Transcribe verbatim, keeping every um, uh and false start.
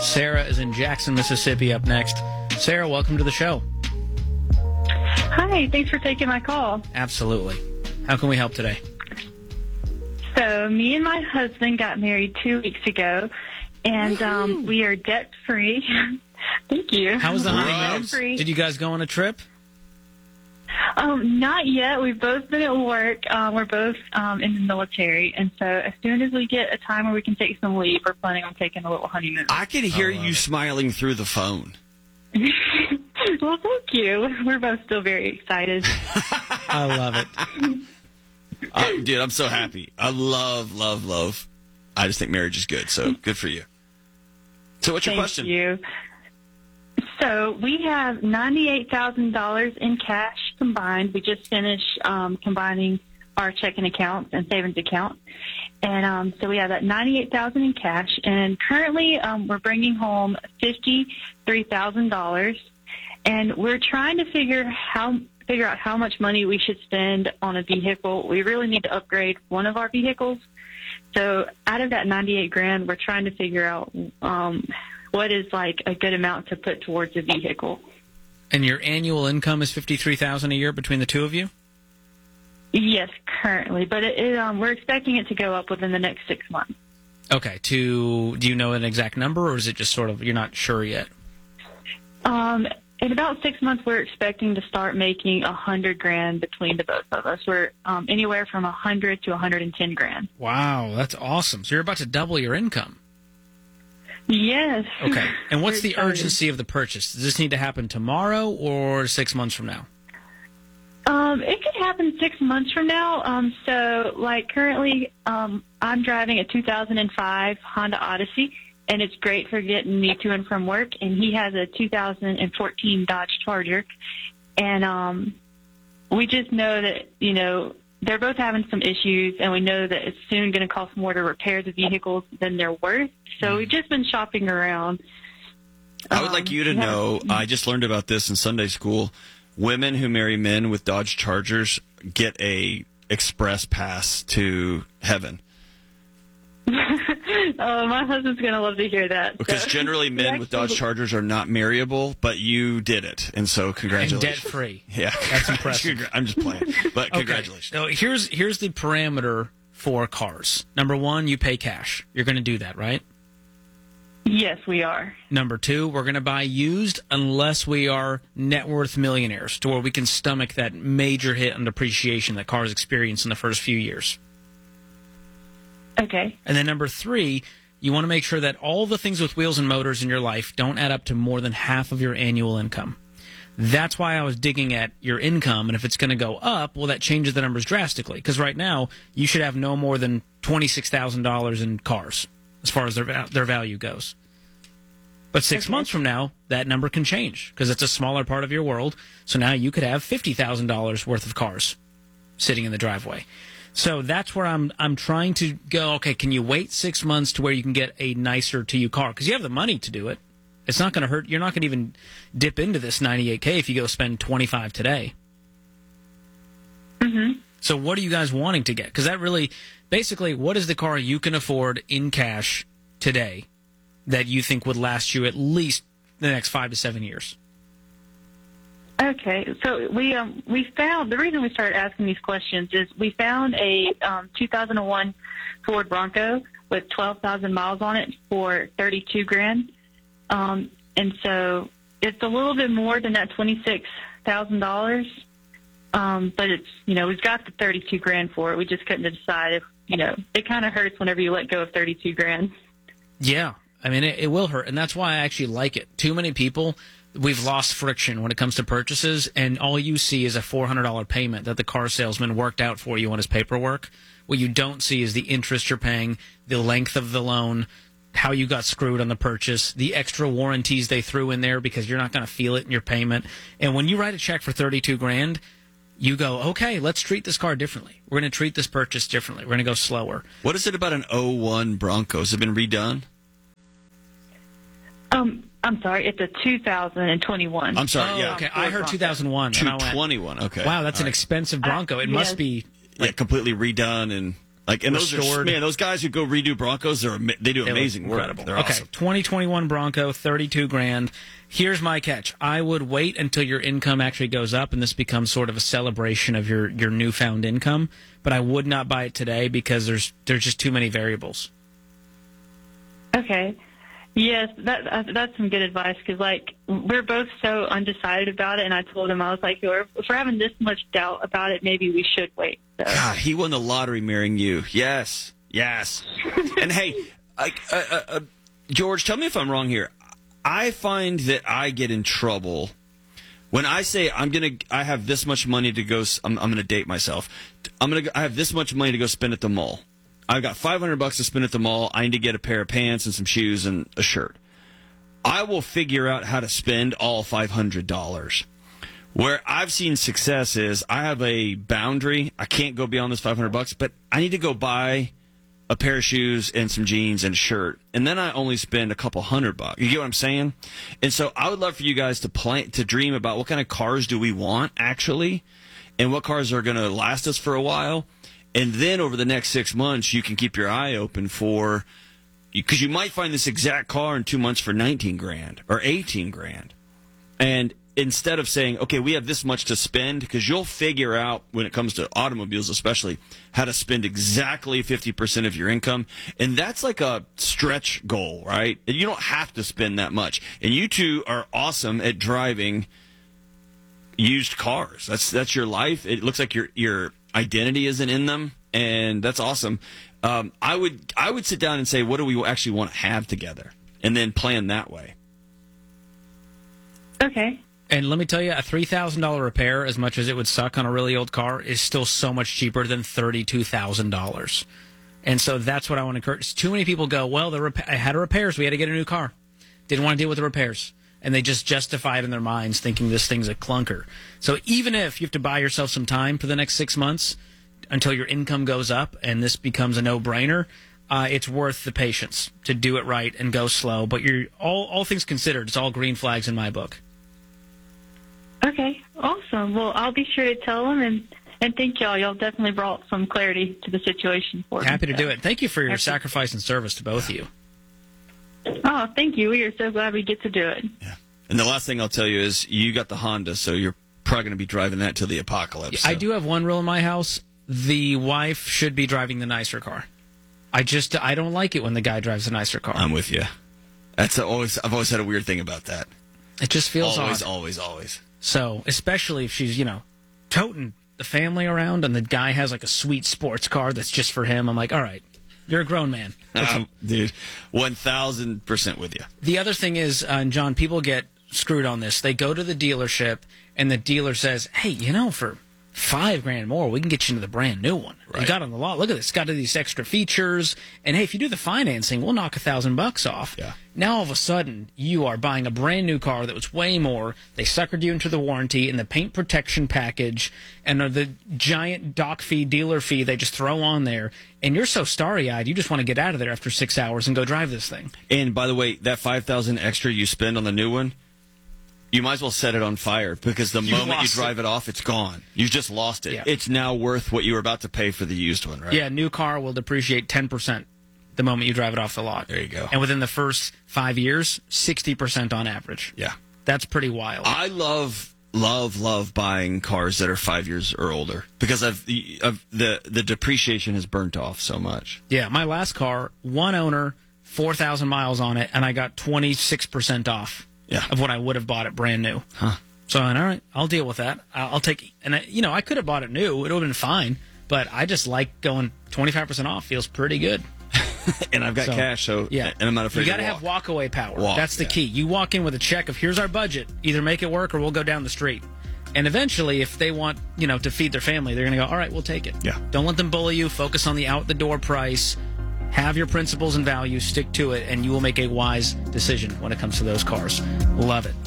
Sarah is in Jackson, Mississippi up next. Sarah, welcome to the show. Hi, thanks for taking my call. Absolutely. How can we help today? So me and my husband got married two weeks ago, and um, we are debt-free. Thank you. How was the honeymoon? Debt-free. Did you guys go on a trip? Um, not yet. We've both been at work. Uh, we're both um, in the military, and so as soon as we get a time where we can take some leave, we're planning on taking a little honeymoon. I could hear you it. smiling through the phone. Well, thank you. We're both still very excited. I love it. Uh, dude, I'm so happy. I love, love, love. I just think marriage is good, so good for you. So what's your Thank question? you. So we have ninety-eight thousand dollars in cash combined. We just finished um, combining our checking accounts and savings account. And um, so we have that ninety-eight thousand dollars in cash. And currently um, we're bringing home fifty-three thousand dollars. And we're trying to figure how figure out how much money we should spend on a vehicle. We really need to upgrade one of our vehicles. So out of that ninety-eight grand, we're trying to figure out um, what is like a good amount to put towards a vehicle. And your annual income is fifty-three thousand dollars a year between the two of you? Yes, currently, but it, it, um, we're expecting it to go up within the next six months. Okay. To do you know an exact number, or is it just sort of you're not sure yet? Um, in about six months, we're expecting to start making a hundred grand between the both of us. We're um, anywhere from a hundred to a hundred and ten grand. Wow, that's awesome. So you're about to double your income. Yes. Okay. And what's We're the excited. urgency of the purchase? Does this need to happen tomorrow or six months from now? Um, it could happen six months from now. Um, so, like, currently, um, I'm driving a two thousand five Honda Odyssey, and it's great for getting me to and from work. And he has a two thousand fourteen Dodge Charger. And um, we just know that, you know, they're both having some issues, and we know that it's soon going to cost more to repair the vehicles than they're worth. So we've just been shopping around. I would like you to Um, yeah. know, I just learned about this in Sunday school. Women who marry men with Dodge Chargers get a express pass to heaven. Oh, my husband's going to love to hear that. Because So- generally men with Dodge Chargers are not marryable, but you did it. And so And congratulations. debt free. Yeah. That's impressive. I'm just playing. But Okay. congratulations. So here's here's the parameter for cars. Number one, you pay cash. You're going to do that, right? Yes, we are. Number two, we're going to buy used unless we are net worth millionaires to where we can stomach that major hit on depreciation that cars experience in the first few years. Okay. And then number three, you want to make sure that all the things with wheels and motors in your life don't add up to more than half of your annual income. That's why I was digging at your income, and if it's going to go up, well, that changes the numbers drastically. Because right now, you should have no more than twenty-six thousand dollars in cars as far as their va- their value goes. But six Okay. months from now, that number can change because it's a smaller part of your world. So now you could have fifty thousand dollars worth of cars sitting in the driveway. So that's where I'm I'm trying to go, okay, can you wait six months to where you can get a nicer to you car? Because you have the money to do it. It's not going to hurt. You're not going to even dip into this ninety-eight K if you go spend twenty-five today. Mm-hmm. So what are you guys wanting to get? Because that really, basically, what is the car you can afford in cash today that you think would last you at least the next five to seven years? Okay. So we um we found the reason we started asking these questions is we found a um, two thousand one Ford Bronco with twelve thousand miles on it for thirty-two grand. Um, and so it's a little bit more than that twenty-six thousand dollars. Um, but it's, you know, we've got the thirty-two grand for it. We just couldn't decide if, you know, it kind of hurts whenever you let go of thirty-two grand. Yeah. I mean, it, it will hurt, and that's why I actually like it. Too many people, we've lost friction when it comes to purchases, and all you see is a four hundred dollars payment that the car salesman worked out for you on his paperwork. What you don't see is the interest you're paying, the length of the loan, how you got screwed on the purchase, the extra warranties they threw in there because you're not going to feel it in your payment. And when you write a check for thirty-two grand, you go, okay, let's treat this car differently. We're going to treat this purchase differently. We're going to go slower. What is it about an oh one Bronco? Has it been redone? Um, I'm sorry, it's a two thousand twenty-one. I'm sorry, Oh, yeah. okay. I heard two thousand one. two and I went, twenty-one, okay. wow, that's All an right. expensive Bronco. It Uh, must yes. be Yeah, completely redone and... Like, and those are, restored. man, those guys who go redo Broncos, they're, ama- they do They look amazing work. incredible. They're okay, awesome. twenty twenty-one Bronco, thirty-two grand. Here's my catch. I would wait until your income actually goes up and this becomes sort of a celebration of your, your newfound income, but I would not buy it today because there's there's just too many variables. Okay. Yes, that uh, that's some good advice because, like, we're both so undecided about it, and I told him, I was like, if we're having this much doubt about it, maybe we should wait. So. God, he won the lottery marrying you. Yes, yes. And hey, I, uh, uh, uh, George, tell me if I'm wrong here. I find that I get in trouble when I say I'm gonna. I have this much money to go. I'm, I'm gonna date myself. I'm gonna. I have this much money to go spend at the mall. I've got five hundred bucks to spend at the mall. I need to get a pair of pants and some shoes and a shirt. I will figure out how to spend all five hundred dollars. Where I've seen success is I have a boundary. I can't go beyond this five hundred bucks, but I need to go buy a pair of shoes and some jeans and a shirt, and then I only spend a couple hundred bucks. You get what I'm saying? And so I would love for you guys to plan, to dream about what kind of cars do we want actually, and what cars are going to last us for a while. And then over the next six months, you can keep your eye open for, because you might find this exact car in two months for nineteen grand or eighteen grand. And instead of saying, okay, we have this much to spend, because you'll figure out when it comes to automobiles especially, how to spend exactly fifty percent of your income. And that's like a stretch goal, right? You don't have to spend that much. And you two are awesome at driving used cars. That's that's your life. It looks like your your identity isn't in them, and that's awesome. Um, I would I would sit down and say, what do we actually want to have together, and then plan that way. Okay. And let me tell you, a three thousand dollars repair, as much as it would suck on a really old car, is still so much cheaper than thirty-two thousand dollars. And so that's what I want to encourage. Too many people go, well, the rep- I had a repair, so we had to get a new car. Didn't want to deal with the repairs. And they just justify it in their minds, thinking this thing's a clunker. So even if you have to buy yourself some time for the next six months until your income goes up and this becomes a no-brainer, uh, it's worth the patience to do it right and go slow. But you're all, all things considered, it's all green flags in my book. Okay, awesome. Well, I'll be sure to tell them, and, and thank y'all. Y'all definitely brought some clarity to the situation for me. Happy to so. do it. Thank you for your Happy. sacrifice and service to both of you. Oh, thank you. We are so glad we get to do it. Yeah. And the last thing I'll tell you is you got the Honda, so you're probably going to be driving that till the apocalypse. I so. do have one rule in my house. The wife should be driving the nicer car. I just, I don't like it when the guy drives a nicer car. I'm with you. That's always, I've always had a weird thing about that. It just feels Always, odd. always, always. So, especially if she's, you know, toting the family around and the guy has like a sweet sports car that's just for him, I'm like, all right, you're a grown man. Um, dude, one thousand percent with you. The other thing is, uh, and John, people get screwed on this. They go to the dealership and the dealer says, hey, you know, for five grand more, we can get you into the brand new one. Right. You got on the lot. Look at this. It's got these extra features. And hey, if you do the financing, we'll knock a thousand bucks off. Yeah. Now all of a sudden, you are buying a brand new car that was way more. They suckered you into the warranty and the paint protection package and the giant doc fee, dealer fee they just throw on there. And you're so starry-eyed, you just want to get out of there after six hours and go drive this thing. And by the way, that five thousand extra you spend on the new one, you might as well set it on fire, because the You moment you lost drive it. it off, it's gone. You just lost it. Yeah. It's now worth what you were about to pay for the used one, right? Yeah, new car will depreciate ten percent the moment you drive it off the lot. There you go. And within the first five years, sixty percent on average. Yeah. That's pretty wild. I love, love, love buying cars that are five years or older, because I've, I've the the depreciation has burnt off so much. Yeah, my last car, one owner, four thousand miles on it, and I got twenty-six percent off Yeah. of what I would have bought it brand new. Huh. So, all right, I'll deal with that. I'll I'll take, and I, you know, I could have bought it new. It would have been fine, but I just like going twenty-five percent off. Feels pretty good. And I've got So, cash, so yeah, and I'm not afraid you gotta to have walk. walk-away power. Walk, That's the yeah. key. You walk in with a check of here's our budget. Either make it work or we'll go down the street. And eventually, if they want, you know, to feed their family, they're gonna go, all right, we'll take it. Yeah. Don't let them bully you. Focus on the out-the-door price. Have your principles and values. Stick to it, and you will make a wise decision when it comes to those cars. Love it.